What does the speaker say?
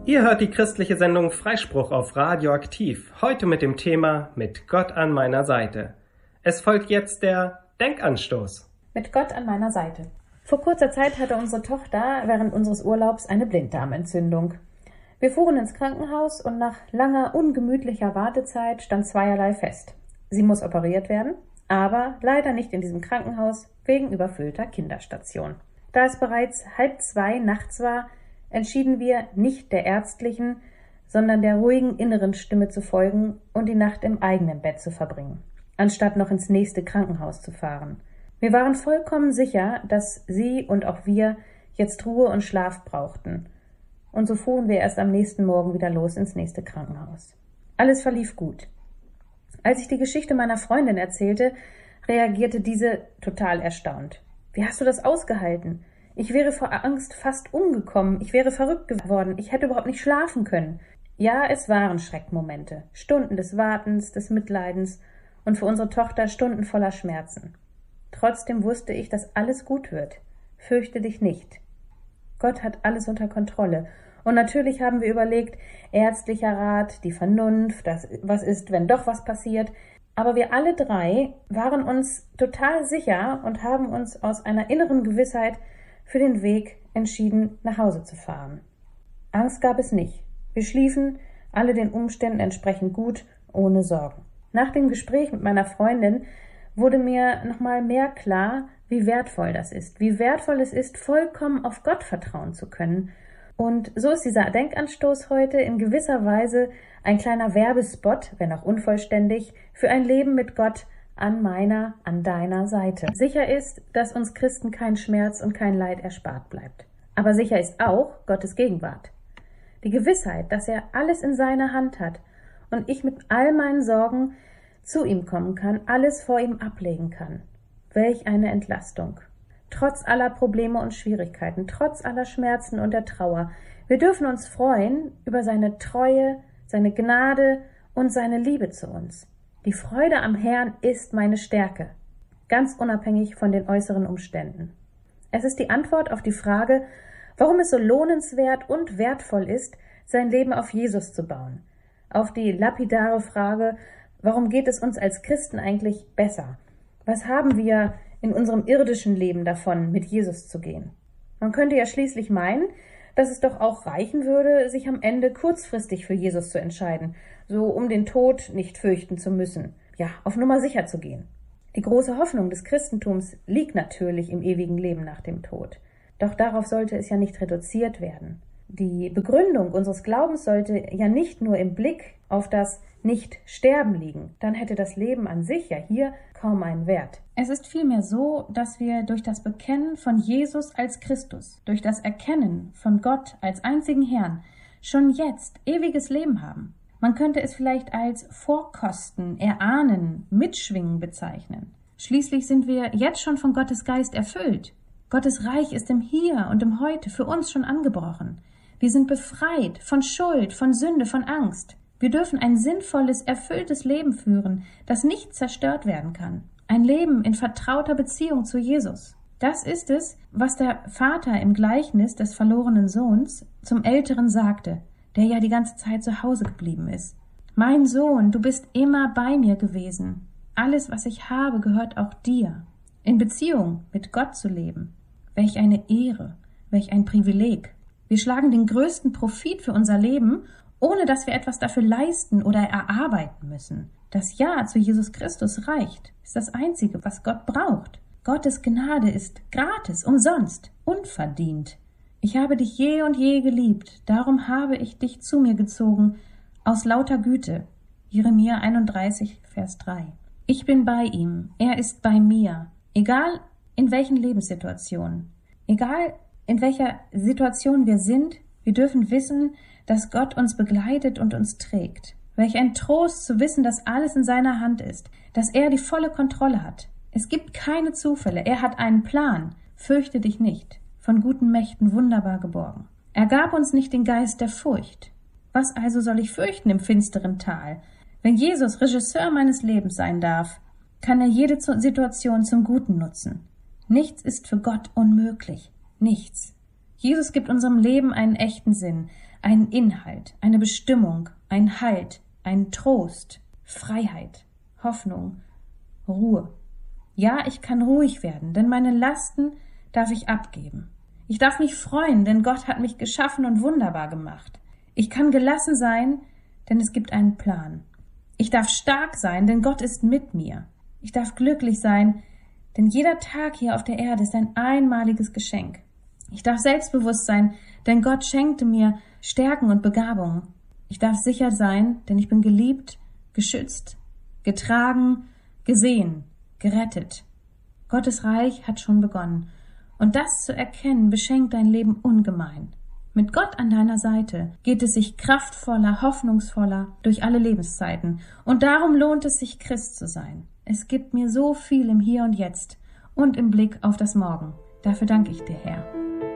Ihr hört die christliche Sendung Freispruch auf Radioaktiv, heute mit dem Thema Mit Gott an meiner Seite. Es folgt jetzt der Denkanstoß. Mit Gott an meiner Seite. Vor kurzer Zeit hatte unsere Tochter während unseres Urlaubs eine Blinddarmentzündung. Wir fuhren ins Krankenhaus und nach langer, ungemütlicher Wartezeit stand zweierlei fest. Sie muss operiert werden, aber leider nicht in diesem Krankenhaus wegen überfüllter Kinderstation. Da es bereits 1:30 nachts war, entschieden wir, nicht der ärztlichen, sondern der ruhigen inneren Stimme zu folgen und die Nacht im eigenen Bett zu verbringen, anstatt noch ins nächste Krankenhaus zu fahren. Wir waren vollkommen sicher, dass sie und auch wir jetzt Ruhe und Schlaf brauchten. Und so fuhren wir erst am nächsten Morgen wieder los ins nächste Krankenhaus. Alles verlief gut. Als ich die Geschichte meiner Freundin erzählte, reagierte diese total erstaunt. Wie hast du das ausgehalten? Ich wäre vor Angst fast umgekommen, ich wäre verrückt geworden, ich hätte überhaupt nicht schlafen können. Ja, es waren Schreckmomente, Stunden des Wartens, des Mitleidens und für unsere Tochter Stunden voller Schmerzen. Trotzdem wusste ich, dass alles gut wird. Fürchte dich nicht. Gott hat alles unter Kontrolle. Und natürlich haben wir überlegt, ärztlicher Rat, die Vernunft, was ist, wenn doch was passiert. Aber wir alle drei waren uns total sicher und haben uns aus einer inneren Gewissheit für den Weg entschieden, nach Hause zu fahren. Angst gab es nicht. Wir schliefen alle den Umständen entsprechend gut, ohne Sorgen. Nach dem Gespräch mit meiner Freundin wurde mir nochmal mehr klar, wie wertvoll das ist. Wie wertvoll es ist, vollkommen auf Gott vertrauen zu können. Und so ist dieser Denkanstoß heute in gewisser Weise ein kleiner Werbespot, wenn auch unvollständig, für ein Leben mit Gott an deiner Seite. Sicher ist, dass uns Christen kein Schmerz und kein Leid erspart bleibt. Aber sicher ist auch Gottes Gegenwart. Die Gewissheit, dass er alles in seiner Hand hat und ich mit all meinen Sorgen zu ihm kommen kann, alles vor ihm ablegen kann. Welch eine Entlastung. Trotz aller Probleme und Schwierigkeiten, trotz aller Schmerzen und der Trauer. Wir dürfen uns freuen über seine Treue, seine Gnade und seine Liebe zu uns. Die Freude am Herrn ist meine Stärke, ganz unabhängig von den äußeren Umständen. Es ist die Antwort auf die Frage, warum es so lohnenswert und wertvoll ist, sein Leben auf Jesus zu bauen. Auf die lapidare Frage, warum geht es uns als Christen eigentlich besser? Was haben wir in unserem irdischen Leben davon, mit Jesus zu gehen? Man könnte ja schließlich meinen, dass es doch auch reichen würde, sich am Ende kurzfristig für Jesus zu entscheiden, so um den Tod nicht fürchten zu müssen, ja, auf Nummer sicher zu gehen. Die große Hoffnung des Christentums liegt natürlich im ewigen Leben nach dem Tod. Doch darauf sollte es ja nicht reduziert werden. Die Begründung unseres Glaubens sollte ja nicht nur im Blick auf das Nicht-Sterben liegen. Dann hätte das Leben an sich ja hier kaum einen Wert. Es ist vielmehr so, dass wir durch das Bekennen von Jesus als Christus, durch das Erkennen von Gott als einzigen Herrn, schon jetzt ewiges Leben haben. Man könnte es vielleicht als Vorkosten, Erahnen, Mitschwingen bezeichnen. Schließlich sind wir jetzt schon von Gottes Geist erfüllt. Gottes Reich ist im Hier und im Heute für uns schon angebrochen. Wir sind befreit von Schuld, von Sünde, von Angst. Wir dürfen ein sinnvolles, erfülltes Leben führen, das nicht zerstört werden kann. Ein Leben in vertrauter Beziehung zu Jesus. Das ist es, was der Vater im Gleichnis des verlorenen Sohns zum Älteren sagte, der ja die ganze Zeit zu Hause geblieben ist. Mein Sohn, du bist immer bei mir gewesen. Alles, was ich habe, gehört auch dir. In Beziehung mit Gott zu leben. Welch eine Ehre, welch ein Privileg. Wir schlagen den größten Profit für unser Leben, ohne dass wir etwas dafür leisten oder erarbeiten müssen. Das Ja zu Jesus Christus reicht, ist das Einzige, was Gott braucht. Gottes Gnade ist gratis, umsonst, unverdient. Ich habe dich je und je geliebt, darum habe ich dich zu mir gezogen, aus lauter Güte. Jeremia 31, Vers 3. Ich bin bei ihm, er ist bei mir, egal in welchen Lebenssituationen, egal in welcher Situation wir sind, wir dürfen wissen, dass Gott uns begleitet und uns trägt. Welch ein Trost zu wissen, dass alles in seiner Hand ist, dass er die volle Kontrolle hat. Es gibt keine Zufälle, er hat einen Plan. Fürchte dich nicht, von guten Mächten wunderbar geborgen. Er gab uns nicht den Geist der Furcht. Was also soll ich fürchten im finsteren Tal? Wenn Jesus Regisseur meines Lebens sein darf, kann er jede Situation zum Guten nutzen. Nichts ist für Gott unmöglich. Nichts. Jesus gibt unserem Leben einen echten Sinn, einen Inhalt, eine Bestimmung, einen Halt, einen Trost, Freiheit, Hoffnung, Ruhe. Ja, ich kann ruhig werden, denn meine Lasten darf ich abgeben. Ich darf mich freuen, denn Gott hat mich geschaffen und wunderbar gemacht. Ich kann gelassen sein, denn es gibt einen Plan. Ich darf stark sein, denn Gott ist mit mir. Ich darf glücklich sein, denn jeder Tag hier auf der Erde ist ein einmaliges Geschenk. Ich darf selbstbewusst sein, denn Gott schenkte mir Stärken und Begabungen. Ich darf sicher sein, denn ich bin geliebt, geschützt, getragen, gesehen, gerettet. Gottes Reich hat schon begonnen. Und das zu erkennen, beschenkt dein Leben ungemein. Mit Gott an deiner Seite geht es sich kraftvoller, hoffnungsvoller durch alle Lebenszeiten. Und darum lohnt es sich, Christ zu sein. Es gibt mir so viel im Hier und Jetzt und im Blick auf das Morgen. Dafür danke ich dir, Herr.